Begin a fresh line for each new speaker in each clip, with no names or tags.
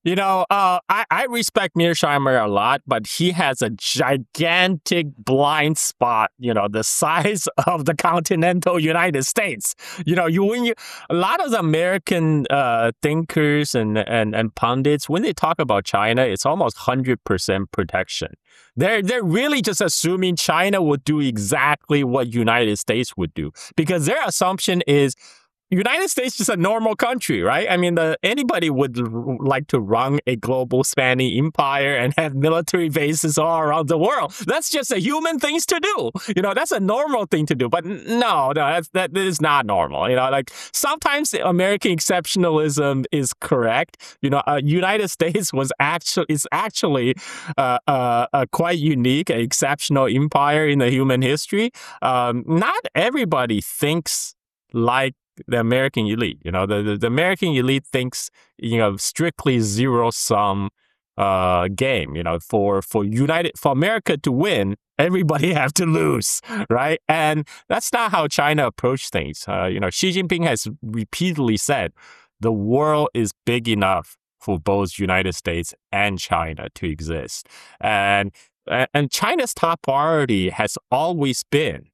I respect Mearsheimer a lot, but he has a gigantic blind spot, the size of the continental United States. A lot of the American thinkers and pundits, when they talk about China, it's almost 100% protection. They're really just assuming China would do exactly what United States would do, because their assumption is United States is a normal country, right? I mean, anybody would like to run a global spanning empire and have military bases all around the world. That's just a human thing to do. That's a normal thing to do. But no, that is not normal. Like sometimes American exceptionalism is correct. United States is actually a quite unique, exceptional empire in the human history. Not everybody thinks like the American elite. The American elite thinks, strictly zero sum game. For America to win, everybody have to lose, right? And that's not how China approached things. Xi Jinping has repeatedly said the world is big enough for both United States and China to exist, and China's top priority has always been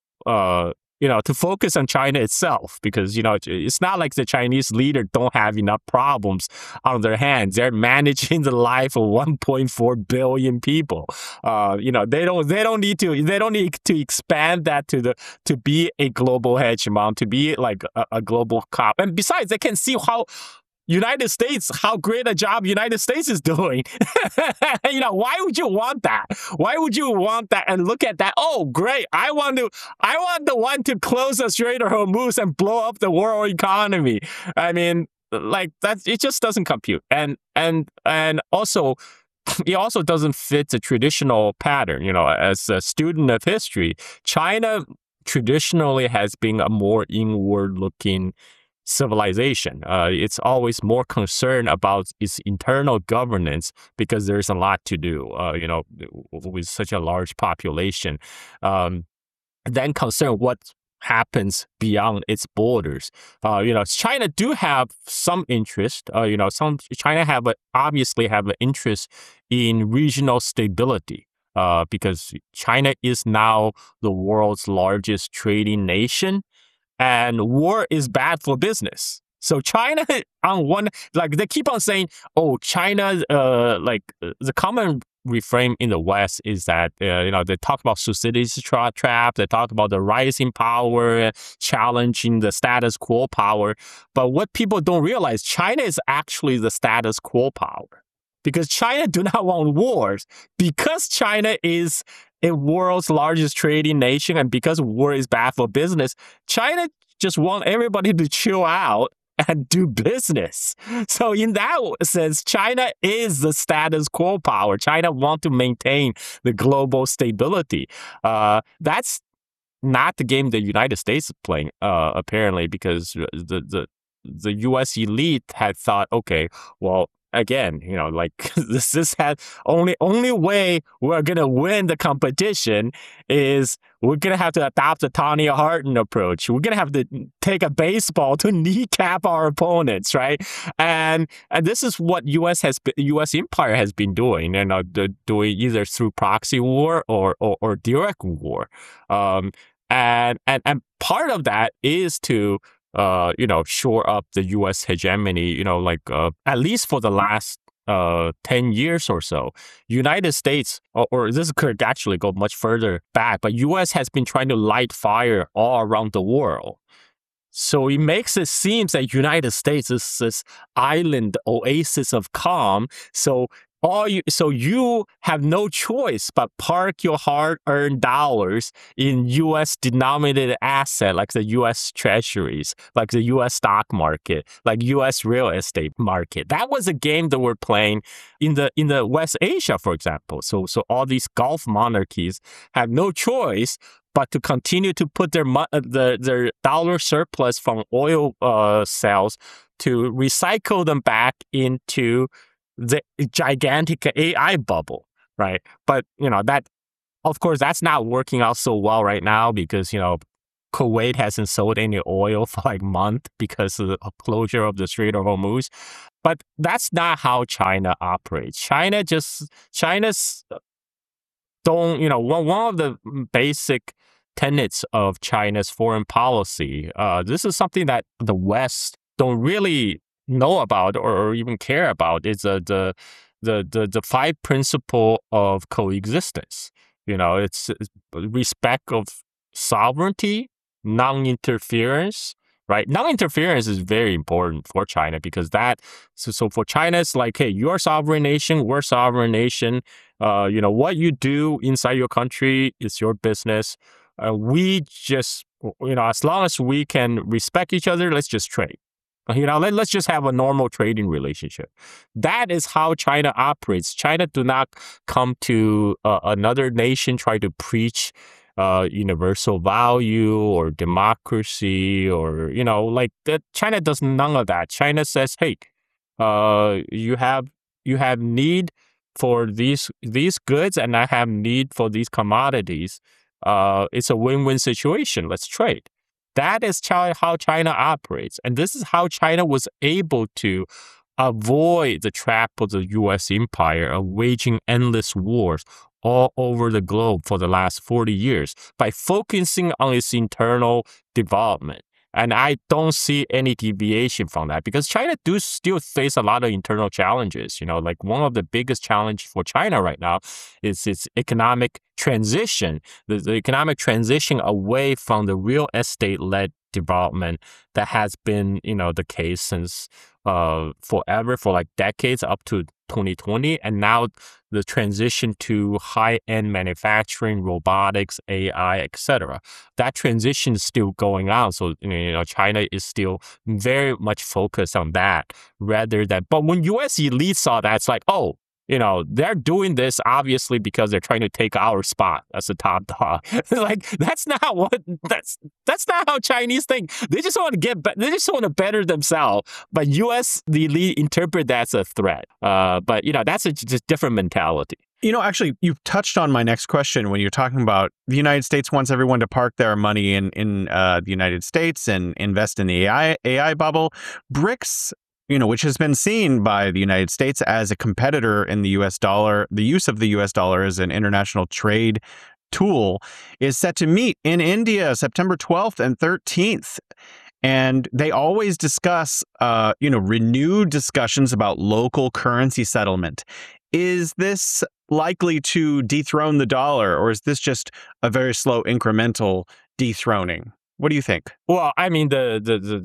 to focus on China itself, because, it's not like the Chinese leader don't have enough problems on their hands. They're managing the life of 1.4 billion people. They don't need to expand that to be a global hegemon, to be like a global cop. And besides, they can see how great a job United States is doing. Why would you want that? Why would you want that and look at that? Oh, great. I want the one to close the Strait of Hormuz and blow up the world economy. I mean, like that, it just doesn't compute. And also, it also doesn't fit the traditional pattern. As a student of history, China traditionally has been a more inward-looking civilization. It's always more concerned about its internal governance because there's a lot to do, with such a large population. Then concern what happens beyond its borders. China do have some interest. China obviously have an interest in regional stability. Because China is now the world's largest trading nation, and war is bad for business. So China, they keep on saying, oh, China, the common refrain in the West is that, they talk about Thucydides' trap, they talk about the rising power, challenging the status quo power. But what people don't realize, China is actually the status quo power. Because China do not want wars. Because China is a world's largest trading nation, and because war is bad for business, China just want everybody to chill out and do business. So in that sense, China is the status quo power. China want to maintain the global stability. That's not the game the United States is playing, apparently, because the U.S. elite had thought, okay, well, again, this has only way we're gonna win the competition is we're gonna have to adopt the Tonya Harding approach. We're gonna have to take a baseball to kneecap our opponents, right? And this is what U.S. empire has been doing, doing either through proxy war or direct war, and part of that is to shore up the U.S. hegemony, at least for the last 10 years or so. United States, or this could actually go much further back, but U.S. has been trying to light fire all around the world. So it makes it seem that United States is this island oasis of calm. So you have no choice but park your hard-earned dollars in U.S. denominated asset like the U.S. treasuries, like the U.S. stock market, like U.S. real estate market. That was a game that we're playing in the West Asia, for example. So all these Gulf monarchies have no choice but to continue to put their dollar surplus from oil sales to recycle them back into the gigantic AI bubble, right? But, that, of course, that's not working out so well right now because, Kuwait hasn't sold any oil for like a month because of the closure of the Strait of Hormuz. But that's not how China operates. China's don't, one of the basic tenets of China's foreign policy, this is something that the West don't really know about or even care about, is the five principle of coexistence. It's respect of sovereignty, non-interference, right? Non-interference is very important for China because so for China, it's like, hey, you're a sovereign nation, we're a sovereign nation. What you do inside your country is your business. We just, as long as we can respect each other, let's just trade. Let's just have a normal trading relationship. That is how China operates. China do not come to another nation try to preach universal value or democracy or like that. China does none of that. China says, hey, you have need for these goods, and I have need for these commodities. It's a win-win situation. Let's trade. That is how China operates. And this is how China was able to avoid the trap of the U.S. empire of waging endless wars all over the globe for the last 40 years by focusing on its internal development. And I don't see any deviation from that because China do still face a lot of internal challenges. Like one of the biggest challenges for China right now is its economic transition, the economic transition away from the real estate-led development that has been, the case since forever, for like decades up to 2020. And now the transition to high-end manufacturing, robotics, AI, etc. That transition is still going on. So, China is still very much focused on that rather than, but when U.S. elites saw that, it's like, oh, they're doing this obviously because they're trying to take our spot as a top dog. Like that's not how Chinese think. They just want to better themselves. But U.S. the elite interpret that as a threat. But that's just different mentality.
Actually, you've touched on my next question when you're talking about the United States wants everyone to park their money in the United States and invest in the AI bubble. BRICS, which has been seen by the United States as a competitor in the U.S. dollar, the use of the U.S. dollar as an international trade tool, is set to meet in India September 12th and 13th. And they always discuss, renewed discussions about local currency settlement. Is this likely to dethrone the dollar, or is this just a very slow incremental dethroning? What do you think?
Well, I mean, the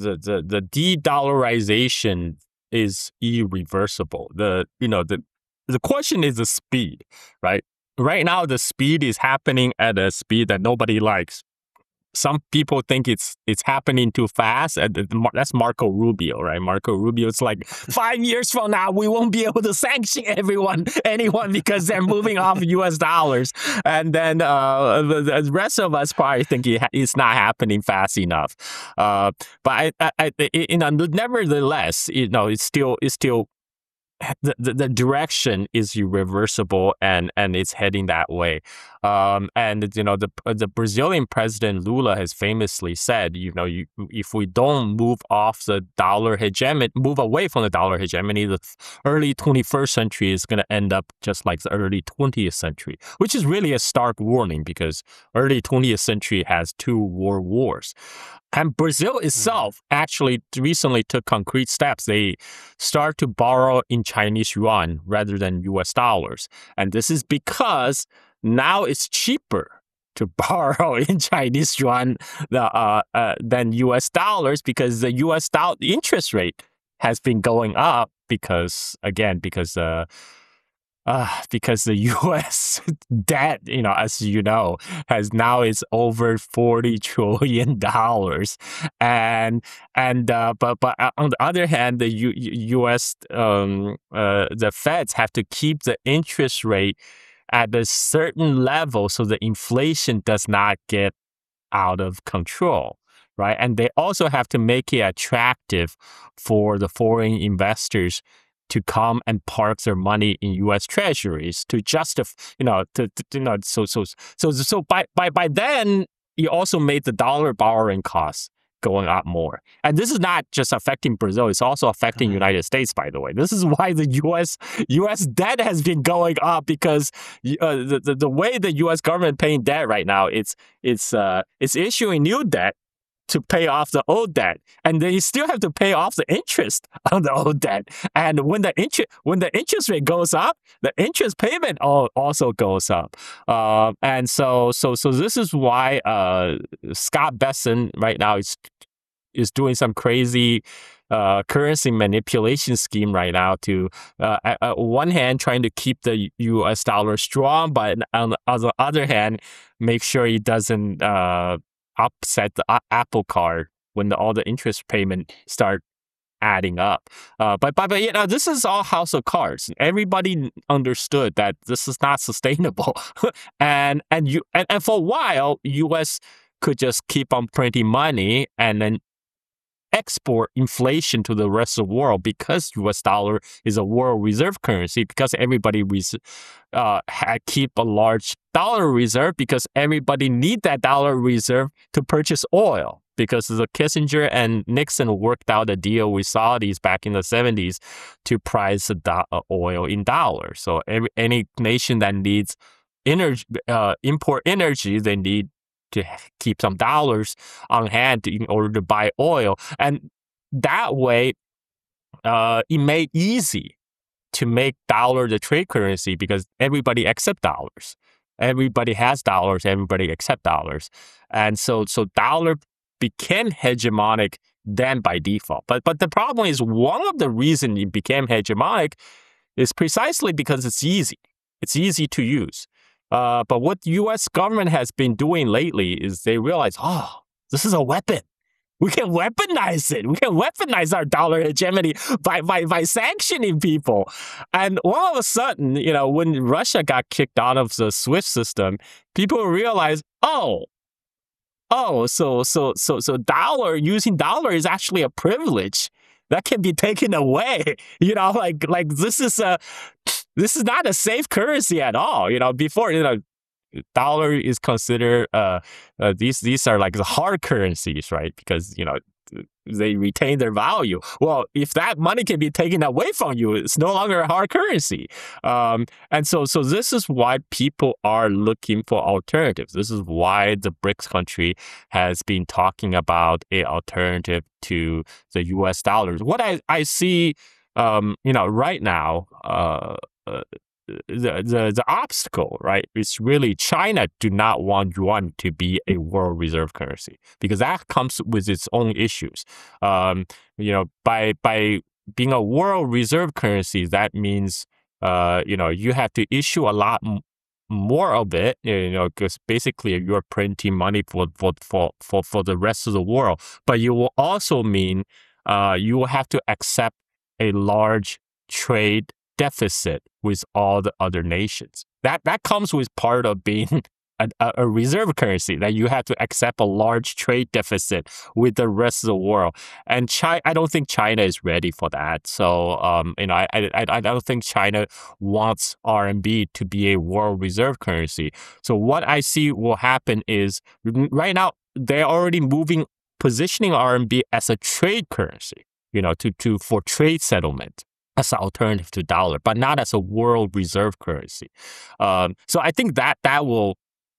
de-dollarization is irreversible. The question is the speed, right? Right now, the speed is happening at a speed that nobody likes. Some people think it's happening too fast. And that's Marco Rubio, right? Marco Rubio's like 5 years from now, we won't be able to sanction anyone because they're moving off U.S. dollars. And then the rest of us probably think it's not happening fast enough. But nevertheless, it's still. The direction is irreversible and it's heading that way. And the Brazilian president Lula has famously said, if we don't move off the dollar hegemony, move away from the dollar hegemony, the early 21st century is going to end up just like the early 20th century, which is really a stark warning because early 20th century has 2 world wars. And Brazil itself actually recently took concrete steps. They start to borrow in Chinese yuan rather than U.S. dollars. And this is because now it's cheaper to borrow in Chinese yuan than U.S. dollars because the U.S. dollar interest rate has been going up because the U.S. debt, as you know, is over $40 trillion, but on the other hand, the U.S. The Feds have to keep the interest rate at a certain level so the inflation does not get out of control. Right. And they also have to make it attractive for the foreign investors to come and park their money in U.S. treasuries to justify, so by then you also made the dollar borrowing costs going up more. And this is not just affecting Brazil, it's also affecting United States, by the way. This is why the US debt has been going up, because the way the US government paying debt right now, it's issuing new debt to pay off the old debt, and they still have to pay off the interest on the old debt. And when the interest rate goes up, the interest payment also goes up. And so this is why Scott Bessent right now is doing some crazy currency manipulation scheme right now to, at one hand, trying to keep the U.S. dollar strong, but on the other hand, make sure he doesn't upset the Apple Card when all the interest payment start adding up. But this is all house of cards. Everybody understood that this is not sustainable, and for a while, U.S. could just keep on printing money and then export inflation to the rest of the world, because U.S. dollar is a world reserve currency, because everybody keep a large dollar reserve, because everybody need that dollar reserve to purchase oil, because the Kissinger and Nixon worked out a deal with Saudis back in the 70s to price the oil in dollars. So any nation that needs energy, import energy, they need to keep some dollars on hand in order to buy oil. And that way, it made easy to make dollar the trade currency, because everybody accept dollars. Everybody has dollars, everybody accept dollars. And so dollar became hegemonic then by default. But the problem is, one of the reasons it became hegemonic is precisely because it's easy. It's easy to use. But what the U.S. government has been doing lately is they realize, this is a weapon. We can weaponize it. We can weaponize our dollar hegemony by sanctioning people. And all of a sudden, when Russia got kicked out of the SWIFT system, people realize, so using dollar is actually a privilege that can be taken away. This is not a safe currency at all. Before, dollar is considered these are like the hard currencies, right? Because they retain their value. Well, if that money can be taken away from you, it's no longer a hard currency. And so this is why people are looking for alternatives. This is why the BRICS country has been talking about an alternative to the U.S. dollars. What I see, right now, the obstacle, right, is really China do not want yuan to be a world reserve currency, because that comes with its own issues. By being a world reserve currency, that means you have to issue a lot more of it, because basically you're printing money for the rest of the world. But you will also mean you will have to accept a large trade deficit with all the other nations. That comes with part of being a reserve currency, that you have to accept a large trade deficit with the rest of the world. And I don't think China is ready for that. So, I don't think China wants RMB to be a world reserve currency. So what I see will happen is, right now, they're already positioning RMB as a trade currency, for trade settlement, as an alternative to dollar, but not as a world reserve currency. So I think that will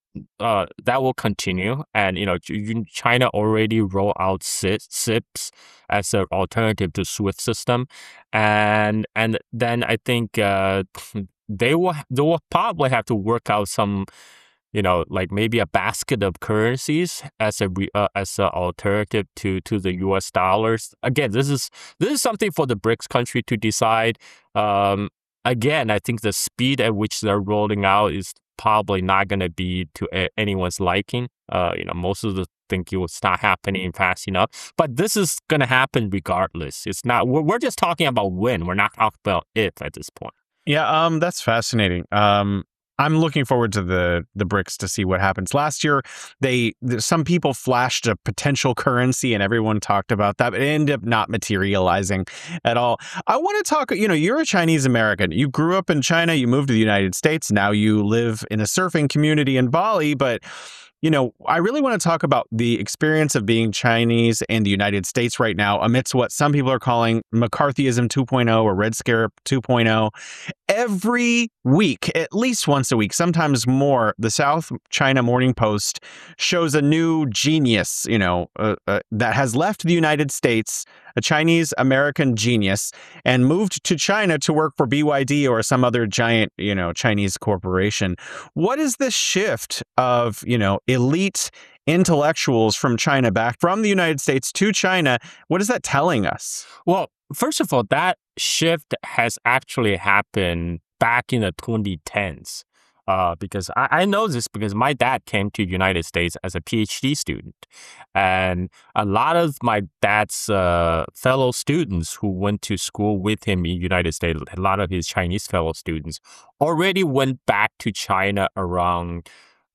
continue, and China already rolled out CIPS as an alternative to SWIFT system, and then I think they will probably have to work out some, like maybe a basket of currencies as an alternative to the U.S. dollars. Again, this is something for the BRICS country to decide. Again, I think the speed at which they're rolling out is probably not going to be to anyone's liking. Most of the think it's not happening fast enough, but this is going to happen regardless. It's not. We're just talking about when. We're not talking about if at this point.
Yeah, that's fascinating. I'm looking forward to the BRICS to see what happens. Last year, some people flashed a potential currency and everyone talked about that, but it ended up not materializing at all. I want to talk, you're a Chinese American. You grew up in China, you moved to the United States, now you live in a surfing community in Bali, but I really want to talk about the experience of being Chinese in the United States right now amidst what some people are calling McCarthyism 2.0 or Red Scare 2.0. Every week, at least once a week, sometimes more, the South China Morning Post shows a new genius, that has left the United States, a Chinese American genius, and moved to China to work for BYD or some other giant, Chinese corporation. What is this shift of, elite intellectuals from China back from the United States to China? What is that telling us?
Well, first of all, that shift has actually happened back in the 2010s. Because I know this because my dad came to the United States as a PhD student. And a lot of my dad's fellow students who went to school with him in the United States, a lot of his Chinese fellow students, already went back to China around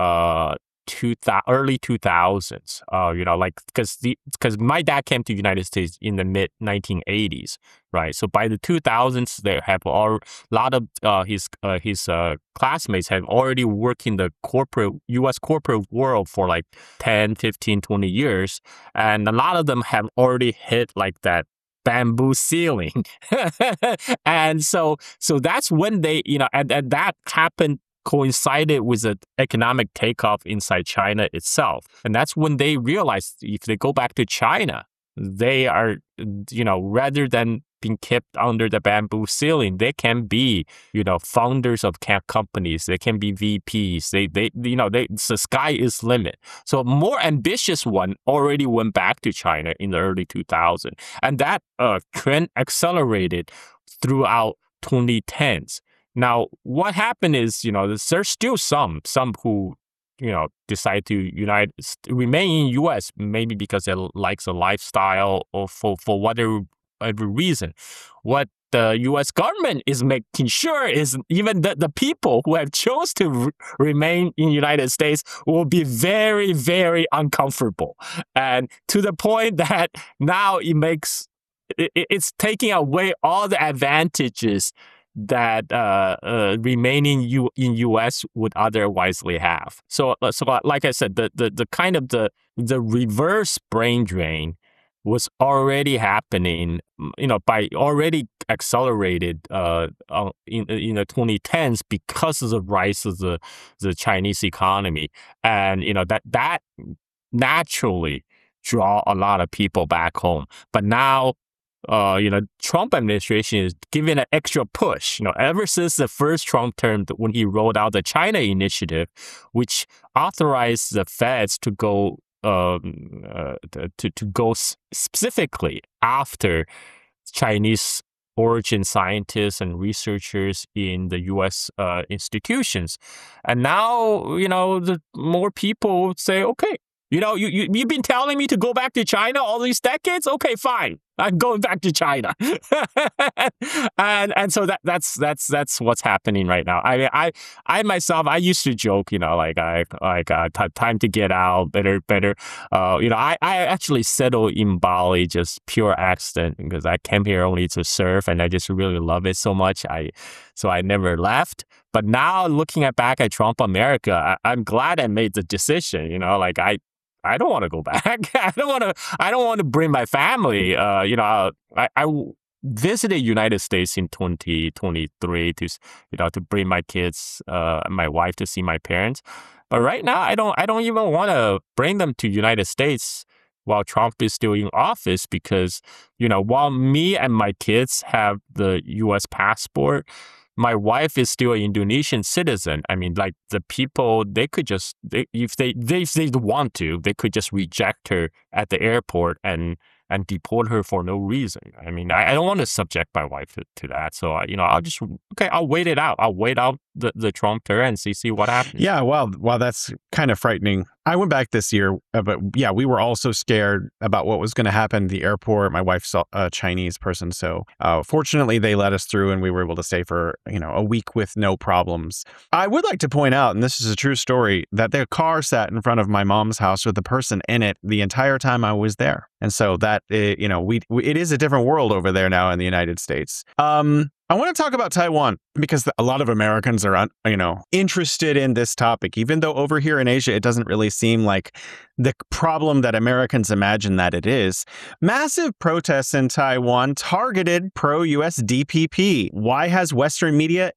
early 2000s. Because my dad came to the United States in the mid 1980s, right? So by the 2000s, they have a lot of his classmates have already worked in the U.S. corporate world for like 10, 15, 20 years, and a lot of them have already hit like that bamboo ceiling. And so that's when they, and that happened coincided with the economic takeoff inside China itself. And that's when they realized if they go back to China, they are, rather than being kept under the bamboo ceiling, they can be, founders of companies. They can be VPs. The sky is limit. So a more ambitious one already went back to China in the early 2000s. And that trend accelerated throughout 2010s. Now, what happened is, there's still some who, decide to remain in U.S. maybe because they like the lifestyle or for whatever reason. What the U.S. government is making sure is even the people who have chose to remain in the United States will be very, very uncomfortable. And to the point that now it's taking away all the advantages that remaining in U.S. would otherwise have. So like I said, the kind of the reverse brain drain was already happening, by already accelerated in the 2010s because of the rise of the Chinese economy, and that naturally draw a lot of people back home. But now, Trump administration is giving an extra push. Ever since the first Trump term, when he rolled out the China Initiative, which authorized the feds to go to go specifically after Chinese origin scientists and researchers in the U.S. Institutions, and now the more people would say, okay, you've been telling me to go back to China all these decades. Okay, fine. I'm going back to China. and so that's what's happening right now. I mean, I myself, I used to joke, time to get out, better. I actually settled in Bali just pure accident because I came here only to surf and I just really love it so much. So I never left. But now looking back at Trump America, I'm glad I made the decision. I don't want to go back. I don't want to bring my family. I visited United States in 2023 to bring my kids, my wife to see my parents. But right now, I don't even want to bring them to United States while Trump is still in office because, while me and my kids have the U.S. passport, my wife is still an Indonesian citizen. I mean, like the people, they could just, if they want to, they could just reject her at the airport and deport her for no reason. I mean, I don't want to subject my wife to that. So, I'll wait it out. I'll wait out the Trump term and see what happens.
Yeah, well, that's kind of frightening. I went back this year, but yeah, we were also scared about what was going to happen at the airport. My wife's a Chinese person, so fortunately they let us through and we were able to stay for, a week with no problems. I would like to point out, and this is a true story, that their car sat in front of my mom's house with a person in it the entire time I was there. And so that, it is a different world over there now in the United States. I want to talk about Taiwan because a lot of Americans are, interested in this topic, even though over here in Asia, it doesn't really seem like the problem that Americans imagine that it is. Massive protests in Taiwan targeted pro-US DPP. Why has Western media